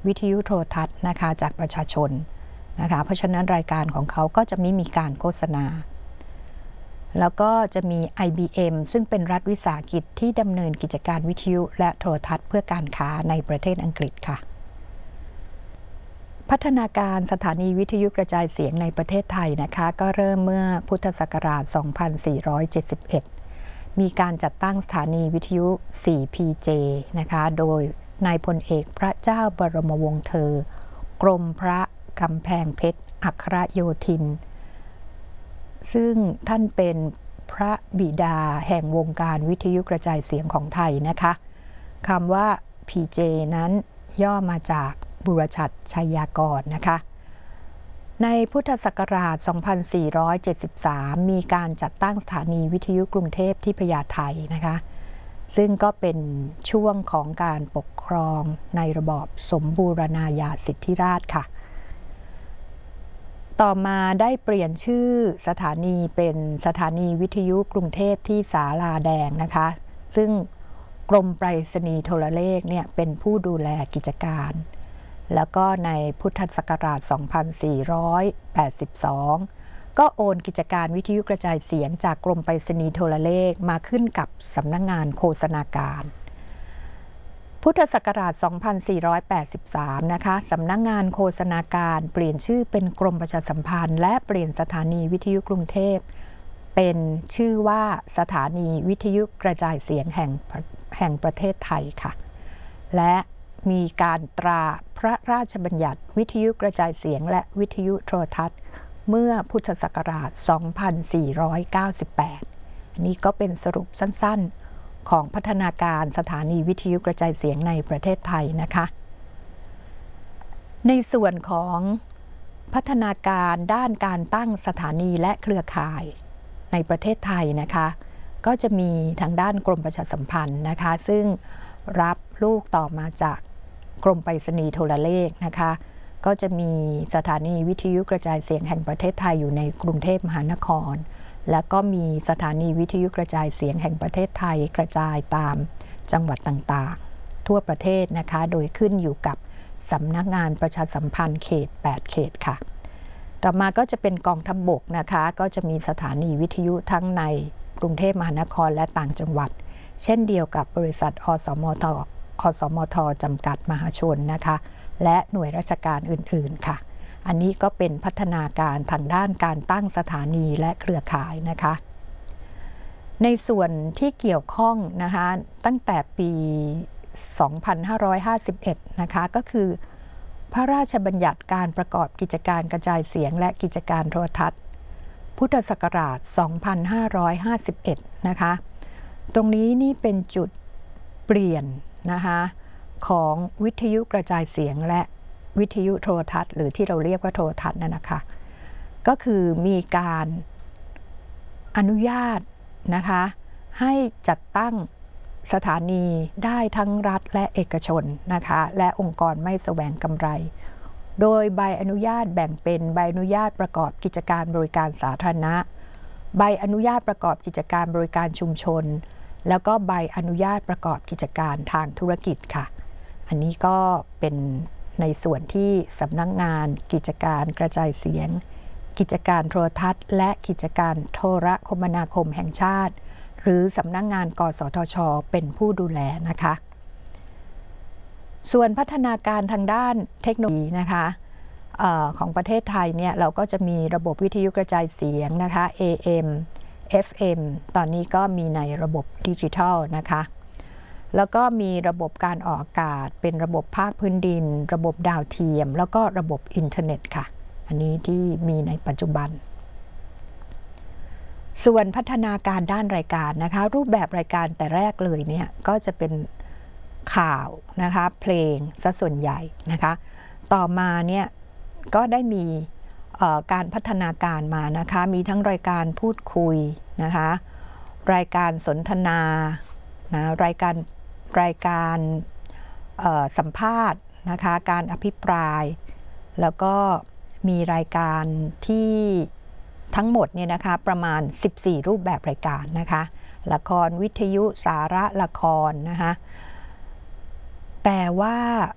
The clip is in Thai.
วิทยุโทรทัศน์นะคะจากประชาชนนะคะเพราะฉะนั้นรายการของเขาก็จะไม่มีการโฆษณาแล้วก็จะมี IBM ซึ่งเป็นรัฐวิสาหกิจที่ดำเนินกิจการวิทยุและโทรทัศน์เพื่อการค้าในประเทศอังกฤษค่ะพัฒนาการสถานีวิทยุกระจายเสียงในประเทศไทยนะคะก็เริ่มเมื่อพุทธศักราช 2471 มีการจัดตั้งสถานีวิทยุ 4PJ นะคะโดยนายพลเอกพระเจ้าบรมวงศ์เธอกรมพระกำแพงเพชรอัครโยธินซึ่งท่านเป็นพระบิดาแห่งวงการวิทยุกระจายเสียงของไทยนะคะคำว่า PJ นั้นย่อมาจากบุรชัดชัยยากรนะคะในพุทธศักราช 2473 มีการจัดตั้งสถานีวิทยุกรุงเทพที่พญาไทนะคะซึ่งก็เป็นช่วงของการปกครองในระบอบสมบูรณาญาสิทธิราชย์ค่ะต่อมาได้เปลี่ยนชื่อสถานีเป็นสถานีวิทยุกรุงเทพที่ศาลาแดงนะคะซึ่งกรมไปรษณีย์โทรเลขเนี่ยเป็นผู้ดูแลกิจการแล้วก็ในพุทธศักราช 2482 ก็โอนกิจการวิทยุกระจายเสียงจากกรมไปรษณีย์โทรเลขมาขึ้นกับสำนักงานโฆษณาการพุทธศักราช 2483 นะคะสำนักงานโฆษณาการเปลี่ยนชื่อเป็นกรมประชาสัมพันธ์และเปลี่ยนสถานีวิทยุกรุงเทพเป็นชื่อว่าสถานีวิทยุกระจายเสียงแห่งประเทศไทยค่ะและมีการตราพระราชบัญญัติวิทยุกระจายเสียงและวิทยุโทรทัศน์เมื่อพุทธศักราช 2498 อันนี้ก็เป็นสรุปสั้นๆของพัฒนาการสถานีวิทยุกระจายเสียงในประเทศไทยนะคะในส่วนของพัฒนาการด้านการตั้งสถานีและเครือข่ายในประเทศไทยนะคะก็จะมีทางด้านกรมประชาสัมพันธ์นะคะซึ่งรับลูกต่อมาจากกรมไปรษณีย์โทรเลขนะคะก็จะมีสถานีวิทยุกระจายเสียงแห่งประเทศไทยอยู่ในกรุงเทพมหานครและก็มีสถานีวิทยุกระจายเสียงแห่งประเทศไทยกระจายตามจังหวัดต่างๆทั่วประเทศนะคะโดยขึ้นอยู่กับสำนักงานประชาสัมพันธ์เขต 8 เขตค่ะต่อมาก็จะเป็นกองทัพบกนะคะก็จะมีสถานีวิทยุทั้งในกรุงเทพมหานครและต่างจังหวัดเช่นเดียวกับบริษัทอสมทจำกัดมหาชนนะคะและหน่วยราชการอื่นๆค่ะอันนี้ก็เป็นพัฒนาการทางด้านการตั้งสถานีและเครือข่ายนะคะในส่วนที่เกี่ยวข้องนะคะตั้งแต่ปี 2551 นะคะก็คือพระราชบัญญัติการประกอบกิจการกระจายเสียงและกิจการโทรทัศน์พุทธศักราช 2551 นะคะตรงนี้นี่เป็นจุดเปลี่ยนนะคะของวิทยุกระจายเสียงและวิทยุโทรทัศน์หรือที่เราเรียกว่าโทรทัศน์นั่นนะคะก็คือมีการอนุญาตนะคะให้จัดตั้งสถานีได้ทั้งรัฐและเอกชนนะคะและองค์กรไม่แสวงกำไรโดยใบอนุญาตแบ่งเป็นใบอนุญาตประกอบกิจการบริการสาธารณะใบอนุญาตประกอบกิจการบริการชุมชนแล้วก็ใบอนุญาตประกอบกิจการทางธุรกิจค่ะอันนี้ก็เป็นในส่วนที่สำนักงานกิจการกระจายเสียงกิจการโทรทัศน์และกิจการโทรคมนาคมแห่งชาติหรือสำนักงานกสทช.เป็นผู้ดูแลนะคะส่วนพัฒนาการทางด้านเทคโนโลยีนะคะของประเทศไทยเนี่ยเราก็จะมีระบบวิทยุกระจายเสียงนะคะ AM FM ตอนนี้ก็มีในระบบดิจิทัลนะคะแล้วก็มีระบบการออกอากาศเป็นระบบภาคพื้นดินระบบดาวเทียมแล้วก็ระบบอินเทอร์เน็ตค่ะอันนี้ที่มีในปัจจุบันส่วนพัฒนาการด้านรายการนะคะรูปแบบรายการแต่แรกเลยเนี่ยก็จะเป็นข่าวนะคะเพลงซะส่วนใหญ่นะคะต่อมาเนี่ยก็ได้มีการพัฒนาการมานะคะมีทั้งรายการพูดคุยนะคะรายการสนทนานะรายการสัมภาษณ์นะคะการอภิปรายแล้วก็มีรายการที่ทั้งหมดเนี่ยนะคะประมาณ14รูปแบบรายการนะคะละครวิทยุสาระละครนะคะแต่ว่า